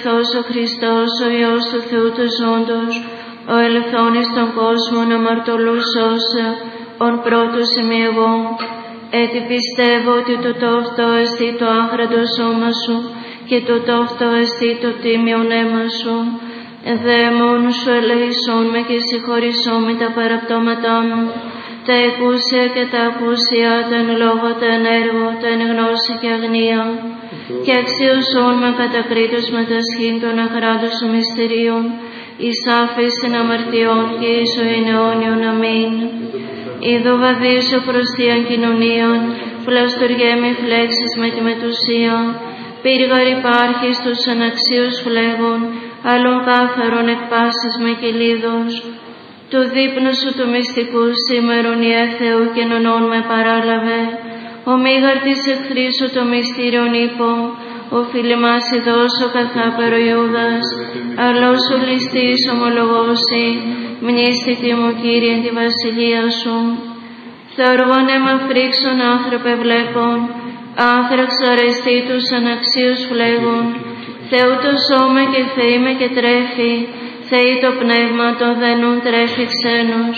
Ο Χριστός, ο Υιός του Θεού του ζώντος, ο ελευθόνης των κόσμων αμαρτωλούς σώσε, ον πρώτος είμαι εγώ. Έτσι πιστεύω ότι το τόφτο εστί το άχραντο σώμα σου και το τόφτο εστί το τίμιον αίμα σου. Δε μόνο σου ελεησόν με και συγχωρησόν με τα παραπτώματά μου, τα εκούσια και τα ακούσια, τα εν λόγω, τα εν έργο, τα εν γνώση και αγνία, και αξιωσόν με κατακρίτως με τα σχήν των αχράντων σου μυστηρίων, εις άφεσιν αμαρτιών και εις ζωήν αιώνιον. Αμήν. Είδω βαδίζω προς θείαν κοινωνίαν, πλαστοριέ με φλέξεις με τη μετουσία, πύργαρ υπάρχει στους αναξίους φλέγων, άλλων κάθαρων εκπάσεις με κυλίδος. Το δείπνο σου του μυστικού σήμερον η Θεού και νονών με παράλαβε, ο μήγαρ της εχθρίσου το μυστήριον είπω, ο φιλημάς ειδώσω καθάπερο Ιούδας, αλλός ο ληστής ομολογώσει, μνήστητη μου Κύριε τη βασιλεία σου. Θεωργόν αίμα φρίξον άνθρωπε βλέπων, άνθραξ αρεστή τους αναξίους φλέγων, Θεού το σώμα και Θεή με και τρέφει, Θεή το πνεύμα το δενούν τρέφει ξένους.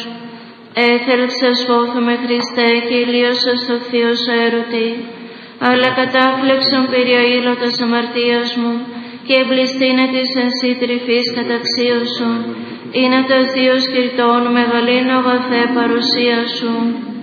Έθελξας φόθομαι Χριστέ και ηλίωσας το θείο σου έρωτη, αλλά κατάφλεξον περιαήλωτας αμαρτίας μου και εμπληστήνε της εν σύ τρυφής καταξίωσον, είναι τας δύο σκυρτών μεγαλήν αγαθέ παρουσία σου.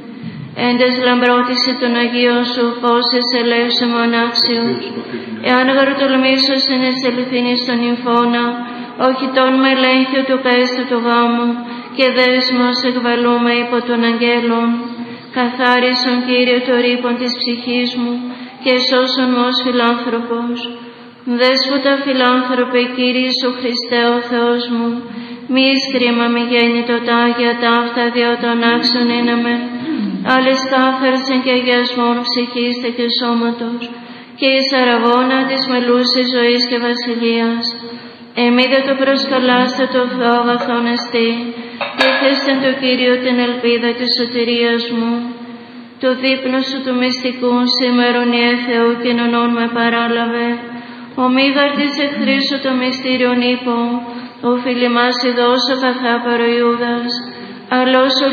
Εν τες λαμπρότηση των Αγίων σου πόσες ελέγξε μονάξιους, εάν γαρτολμήσω συνεσελθήνει στον νυμφώνα, όχι τον με ελέγχιο του πέστου του γάμου, και δέσμος εκβαλούμε υπό των αγγέλων. Καθάρισον Κύριε το ρήπον της ψυχής μου, και σώσον μου ως φιλάνθρωπος. Δέσποτα φιλάνθρωπε Κύριε σου Χριστέ ο Θεός μου, μη εις κρίμα μη γέννητο τα Άγια ταύτα δια των άξιον είναι άλλες κάθαρσεν και αγιασμόν ψυχήστε και σώματος, και εις αραγώνα της μελούσης ζωής και βασιλείας. Εμείς δε το προσκαλάστε το Θεό αγαθόν εστί, και θέστεν το Κύριο την ελπίδα της σωτηρίας μου. Το δείπνο σου του μυστικού σήμερον η Θεού και νονών με παράλαβε, ο μήγαρ της εχθρίσου το μυστήριον είπω, ο φιλημάς ειδώσω καθάπερο Ιούδας, αλλός ο